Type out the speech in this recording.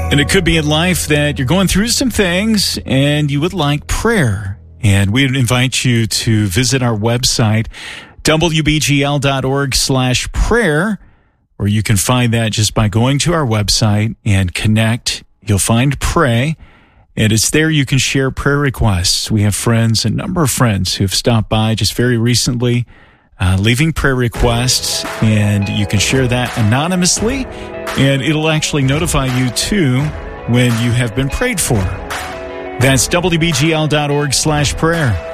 And it could be in life that you're going through some things and you would like prayer. And we would invite you to visit our website, wbgl.org/prayer, or you can find that just by going to our website and connect. You'll find Pray, and it's there you can share prayer requests. We have friends, a number of friends who have stopped by just very recently, leaving prayer requests, and you can share that anonymously, and it'll actually notify you too when you have been prayed for. That's wbgl.org/prayer.